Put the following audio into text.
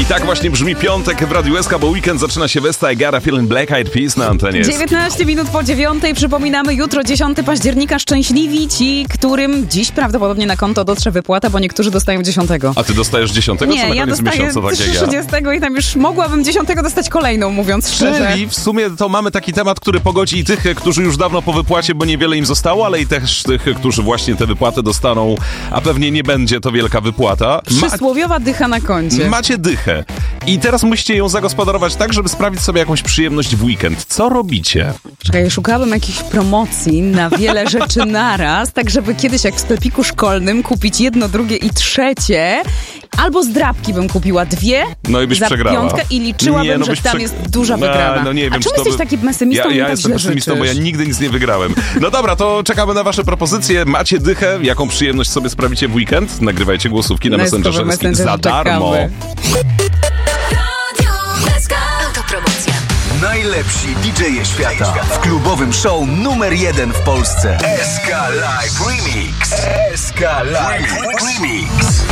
I tak właśnie brzmi piątek w Radiu SK, bo weekend zaczyna się Westa i Gara Feeling Black Eyed Peas na antenie. 19 minut po 9. Przypominamy, jutro 10 października. Szczęśliwi ci, którym dziś prawdopodobnie na konto dotrze wypłata, bo niektórzy dostają 10. A ty dostajesz 10? Nie, co na ja koniec dostaję miesiąca, tak jak ja? 30 i tam już mogłabym 10 dostać kolejną, mówiąc szczerze. Czyli w sumie to mamy taki temat, który pogodzi i tych, którzy już dawno po wypłacie, bo niewiele im zostało, ale i też tych, którzy właśnie te wypłaty dostaną, a pewnie nie będzie to wielka wypłata. Przysłowiowa dycha na koncie. Macie dychę i teraz musicie ją zagospodarować tak, żeby sprawić sobie jakąś przyjemność w weekend. Co robicie? Czekaj, szukałabym jakichś promocji na wiele rzeczy naraz, tak żeby kiedyś jak w sklepiku szkolnym kupić jedno, drugie i trzecie. Albo zdrabki bym kupiła 2 no i byś za przegrała. Piątkę i liczyłabym, że tam jest duża wygrana. No nie wiem, a czemu jesteś taki pesymistą? Ja jestem pesymistą, bo ja nigdy nic nie wygrałem. No dobra, to czekamy na wasze propozycje. Macie dychę? Jaką przyjemność sobie sprawicie w weekend? Nagrywajcie głosówki na Messengerze za darmo. Autopromocja. Najlepsi DJ-e świata w klubowym show numer 1 w Polsce. SK Live Remix. SK Live Remix.